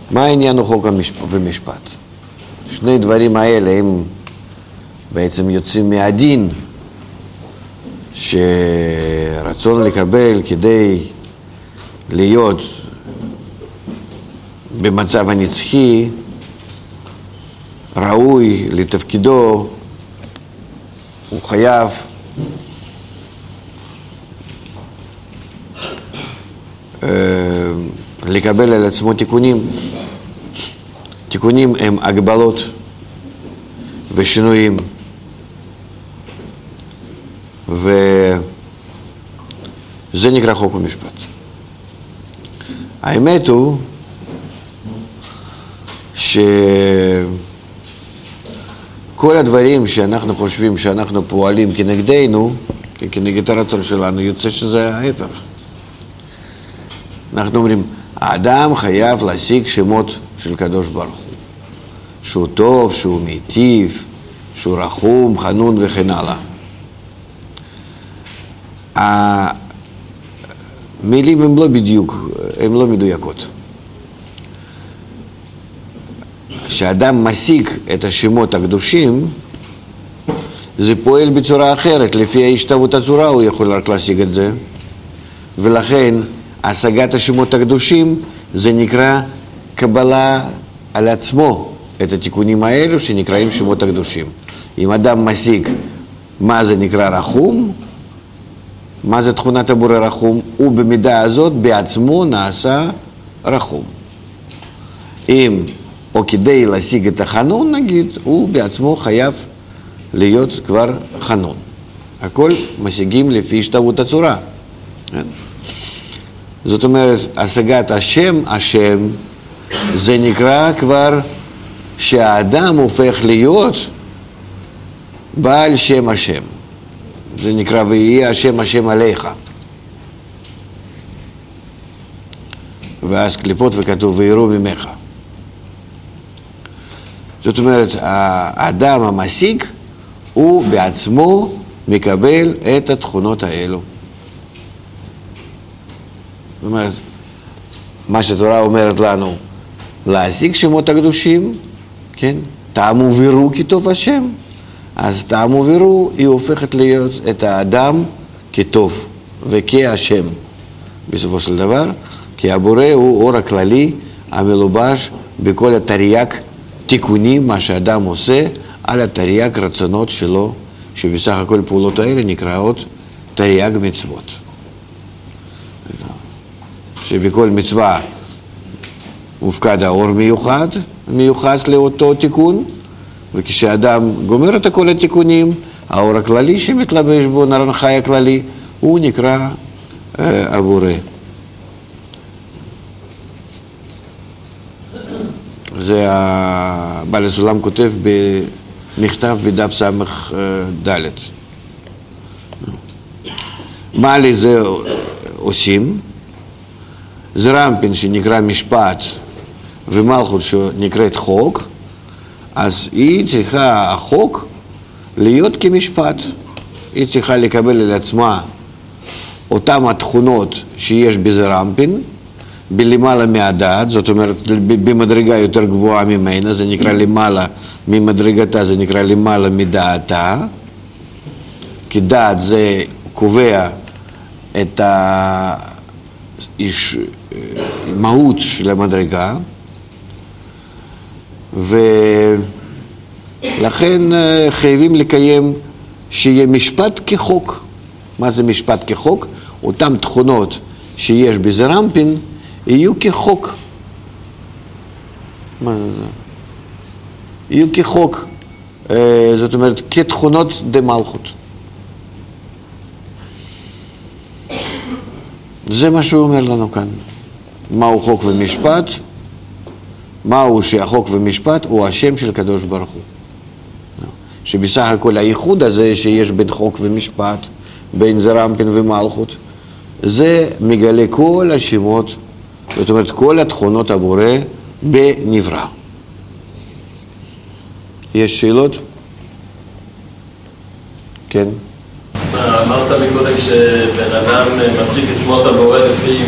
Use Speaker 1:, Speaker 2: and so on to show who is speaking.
Speaker 1: מה העניין הוא חוק ומשפט? שני דברים האלה הם בעצם יוצאים מהדין, שרצון לקבל כדי להיות במצב הנצחי ראוי לתפקידו, הוא חייב לקבל על עצמו תיקונים. תיקונים הם הגבלות ושינויים, וזה נקרא חוק ומשפט. האמת הוא שכל הדברים שאנחנו חושבים שאנחנו פועלים כנגדנו, כנגד הרצון שלנו, יוצא שזה ההפך. אנחנו אומרים, האדם חייב להשיג שמות של קדוש ברוך הוא, שהוא טוב, שהוא מיטיב, שהוא רחום, חנון וכן הלאה. המילים הן לא בדיוק, הן לא מדויקות. כשאדם משיג את השמות הקדושים, זה פועל בצורה אחרת. לפי ההשתוות הצורה הוא יכול רק להשיג את זה, ולכן השגת השמות הקדושים זה נקרא קבלה על עצמו את התיקונים האלו שנקראים שמות הקדושים. אם אדם משיג מה זה נקרא רחום, מה זה תכונת הבורא רחום, הוא במידה הזאת בעצמו נעשה רחום. אם או כדי להשיג את החנון נגיד, הוא בעצמו חייב להיות כבר חנון. הכל משיגים לפי השתוות הצורה. זאת אומרת, השגת השם זה נקרא כבר שהאדם הופך להיות בעל שם השם. זה נקרא ויהיה השם עליך. ואז קליפות וכתוב ויראו ממך. זאת אומרת, האדם המשיג הוא בעצמו מקבל את התכונות האלו. זאת אומרת, מה שהתורה אומרת לנו, להשיג שמות הקדושים, כן? טעמו ויראו כי טוב השם. אז טעמו ויראו היא הופכת להיות את האדם כטוב וכהשם בסופו של דבר, כי הבורא הוא אור הכללי המלובש בכל התרי"ג תיקונים, מה שאדם עושה על התרי"ג רצונות שלו, שבסך הכל פעולות האלה נקראות תרי"ג מצוות. שבכל מצווה מופקד האור מיוחס לאותו תיקון, וכשאדם גומר את כל התיקונים, האור הכללי שמתלבש בו, נרן חי הכללי, הוא נקרא הבורא. זה בעל הסולם כותב במכתב בדף סמך ד'. מה לזה עושים? זה רמפין שנקרא משפט ומלכות שנקראת חוק, אז היא צריכה, החוק, להיות כמשפט. היא צריכה לקבל על עצמה אותם התכונות שיש בזה רמפין, בלמעלה מהדעת, זאת אומרת במדרגה יותר גבוהה ממנה, זה נקרא למעלה ממדרגתה, זה נקרא למעלה מדעתה, כי דעת זה קובע את המהות של המדרגה, ולכן חייבים לקיים שיהיה משפט כחוק. מה זה משפט כחוק? אותם תכונות שיש בזה רמפין יהיו כחוק. מה זה? יהיו כחוק, זאת אומרת כתכונות דמלכות. זה מה שהוא אומר לנו כאן. מהו חוק ומשפט? מהו שהחוק ומשפט הוא השם של קדוש ברוך הוא. שבסך הכל הייחוד הזה שיש בין חוק ומשפט, בין זה רמפין ומלכות, זה מגלה כל השמות, זאת אומרת כל התכונות הבורא בנברא. יש שאלות? כן.
Speaker 2: אמרת מקודם שבן אדם משיג את שמות הבורא לפי